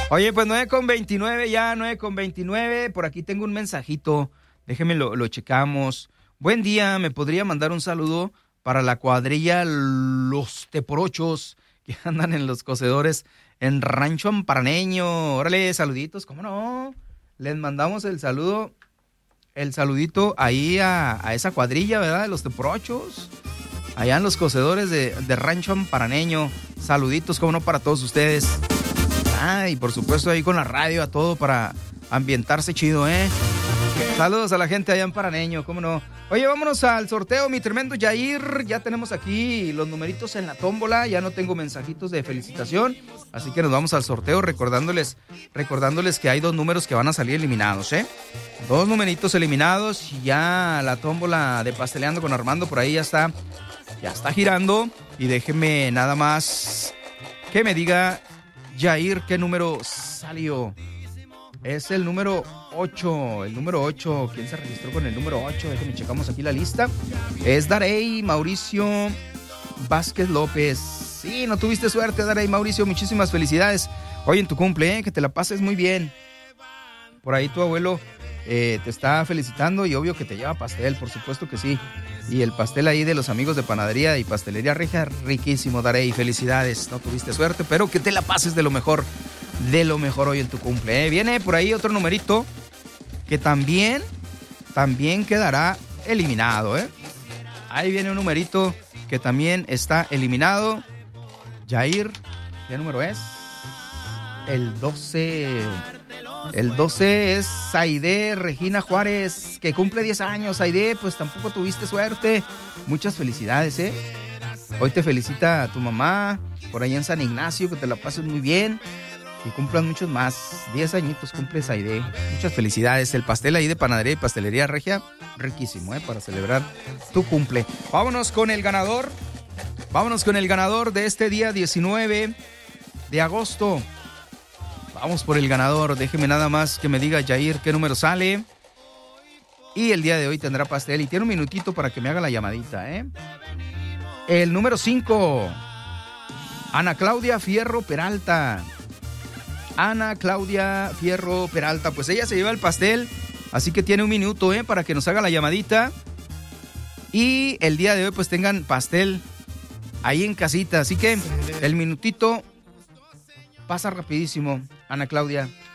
Oye, pues 9:29 ya, 9:29. Por aquí tengo un mensajito. Déjeme lo checamos. Buen día, ¿me podría mandar un saludo para la cuadrilla Los Teporochos que andan en los cocedores en Rancho Amparaneño? Órale, saluditos, ¿cómo no? Les mandamos el saludito ahí a esa cuadrilla, ¿verdad? De los Teporochos. Allá en los cocedores de Rancho Amparaneño. Saluditos, cómo no, para todos ustedes. Y por supuesto ahí con la radio a todo para ambientarse chido, ¿eh? Saludos a la gente allá en Paraneño, cómo no. Oye, vámonos al sorteo, mi tremendo Yair. Ya tenemos aquí los numeritos en la tómbola. Ya no tengo mensajitos de felicitación. Así que nos vamos al sorteo recordándoles que hay 2 números que van a salir eliminados, ¿eh? 2 numeritos eliminados. Y ya la tómbola de Pasteleando con Armando por ahí ya está girando. Y déjeme nada más que me diga Yair qué número salió. Es el número 8, ¿Quién se registró con el número 8? Déjenme checamos aquí la lista. Es Darey Mauricio Vázquez López. Sí, no tuviste suerte, Darey Mauricio, muchísimas felicidades. Hoy en tu cumple, que te la pases muy bien. Por ahí tu abuelo te está felicitando y obvio que te lleva pastel, por supuesto que sí. Y el pastel ahí de los amigos de Panadería y Pastelería Regia, riquísimo, Darey, felicidades. No tuviste suerte, pero que te la pases de lo mejor hoy en tu cumple, ¿eh? Viene por ahí otro numerito que también quedará eliminado, ¿eh? Ahí viene un numerito que también está eliminado. Yair, ¿qué número es? El 12. El 12 es Saide Regina Juárez, que cumple 10 años. Saide, pues tampoco tuviste suerte. Muchas felicidades, ¿eh? Hoy te felicita tu mamá por ahí en San Ignacio, que te la pases muy bien. Y cumplan muchos más. 10 añitos cumple Saide. Muchas felicidades. El pastel ahí de Panadería y Pastelería Regia, riquísimo, para celebrar tu cumple. Vámonos con el ganador de este día 19 de agosto. Vamos por el ganador. Déjeme nada más que me diga Yair qué número sale. Y el día de hoy tendrá pastel. Y tiene un minutito para que me haga la llamadita, ¿eh? El número 5. Ana Claudia Fierro Peralta. Ana Claudia Fierro Peralta, pues ella se lleva el pastel, así que tiene un minuto, para que nos haga la llamadita. Y el día de hoy pues tengan pastel ahí en casita, así que el minutito pasa rapidísimo, Ana Claudia.